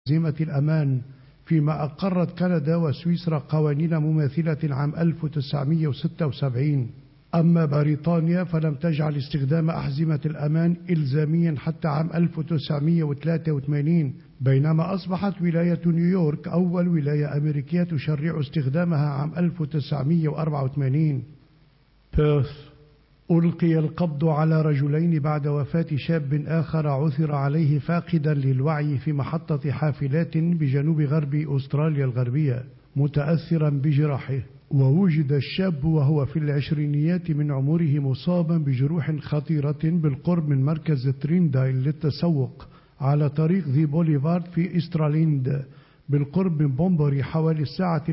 أنظمة الأمان، فيما أقرت كندا وسويسرا قوانين مماثلة عام 1976. أما بريطانيا فلم تجعل استخدام أحزمة الأمان إلزاميا حتى عام 1983، بينما أصبحت ولاية نيويورك أول ولاية أمريكية تشرع استخدامها عام 1984. بيرث: ألقي القبض على رجلين بعد وفاة شاب آخر عثر عليه فاقدا للوعي في محطة حافلات بجنوب غرب أستراليا الغربية متأثرا بجراحه. ووجد الشاب وهو في العشرينيات من عمره مصابا بجروح خطيرة بالقرب من مركز تريندايل للتسوق على طريق ذي بوليفارد في إستراليند بالقرب من بومبوري حوالي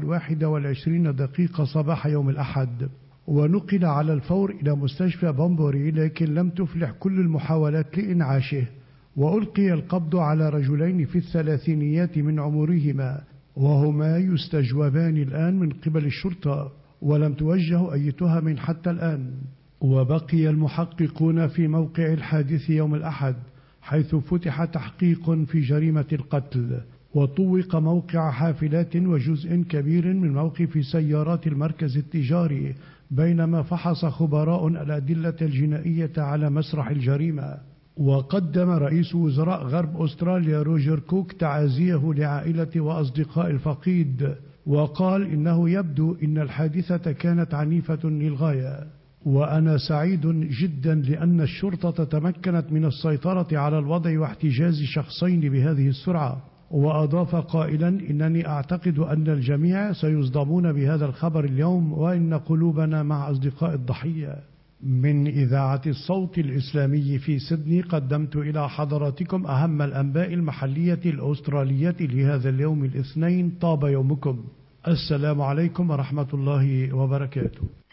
1:21 صباح يوم الأحد، ونقل على الفور إلى مستشفى بومبوري، لكن لم تفلح كل المحاولات لإنعاشه. وألقي القبض على رجلين في الثلاثينيات من عمرهما، وهما يستجوبان الآن من قبل الشرطة، ولم توجه أي تهم حتى الآن. وبقي المحققون في موقع الحادث يوم الأحد، حيث فتح تحقيق في جريمة القتل، وطوق موقع حافلات وجزء كبير من موقف سيارات المركز التجاري، بينما فحص خبراء الأدلة الجنائية على مسرح الجريمة. وقدم رئيس وزراء غرب أستراليا روجر كوك تعازيه لعائلة وأصدقاء الفقيد، وقال إنه يبدو أن الحادثة كانت عنيفة للغاية، وأنا سعيد جدا لأن الشرطة تمكنت من السيطرة على الوضع واحتجاز شخصين بهذه السرعة. وأضاف قائلا: إنني أعتقد أن الجميع سيصدمون بهذا الخبر اليوم، وإن قلوبنا مع أصدقاء الضحية. من إذاعة الصوت الإسلامي في سيدني قدمت إلى حضراتكم أهم الأنباء المحلية الأسترالية لهذا اليوم الاثنين. طاب يومكم. السلام عليكم ورحمة الله وبركاته.